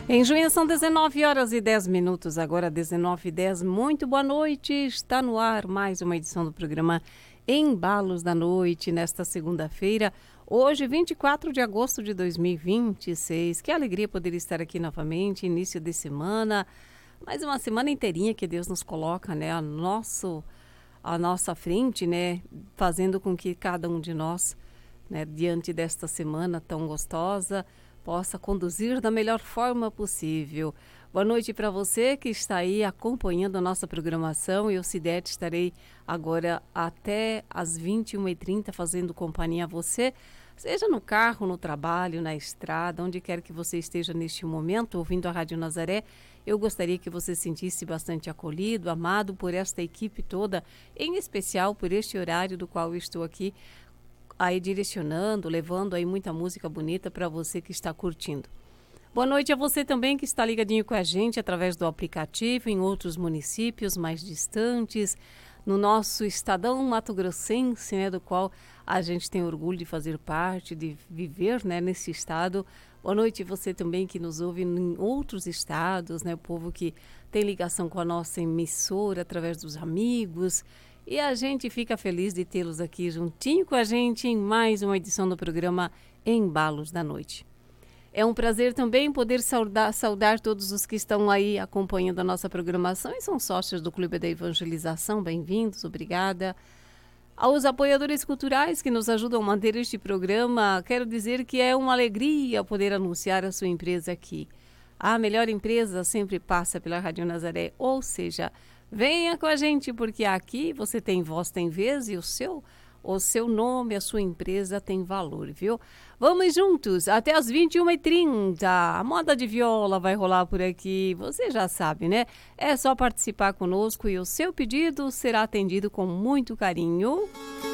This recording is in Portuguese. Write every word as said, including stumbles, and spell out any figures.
Em Juína são dezenove horas e dez minutos, agora dezenove e dez. Muito boa noite, está no ar mais uma edição do programa Embalos da Noite, nesta segunda-feira, hoje vinte e quatro de agosto de dois mil e vinte e seis. Que alegria poder estar aqui novamente, início de semana, mais uma semana inteirinha que Deus nos coloca, né, a, nosso, a nossa frente, né, fazendo com que cada um de nós, né, diante desta semana tão gostosa, possa conduzir da melhor forma possível. Boa noite para você que está aí acompanhando a nossa programação. Eu, Cidete, estarei agora até às vinte e uma e trinta fazendo companhia a você, seja no carro, no trabalho, na estrada, onde quer que você esteja neste momento, ouvindo a Rádio Nazaré. Eu gostaria que você se sentisse bastante acolhido, amado por esta equipe toda, em especial por este horário do qual eu estou aqui aí direcionando, levando aí muita música bonita para você que está curtindo. Boa noite a você também que está ligadinho com a gente através do aplicativo em outros municípios mais distantes, no nosso estadão mato-grossense, né, do qual a gente tem orgulho de fazer parte, de viver, né, nesse estado. Boa noite você também que nos ouve em outros estados, né, o povo que tem ligação com a nossa emissora através dos amigos. E a gente fica feliz de tê-los aqui juntinho com a gente em mais uma edição do programa Embalos da Noite. É um prazer também poder saudar, saudar todos os que estão aí acompanhando a nossa programação e são sócios do Clube da Evangelização. Bem-vindos, obrigada. Aos apoiadores culturais que nos ajudam a manter este programa, quero dizer que é uma alegria poder anunciar a sua empresa aqui. A melhor empresa sempre passa pela Rádio Nazaré, ou seja, venha com a gente, porque aqui você tem voz, tem vez e o seu, o seu nome, a sua empresa tem valor, viu? Vamos juntos até as vinte e uma e trinta. A moda de viola vai rolar por aqui, você já sabe, né? É só participar conosco e o seu pedido será atendido com muito carinho.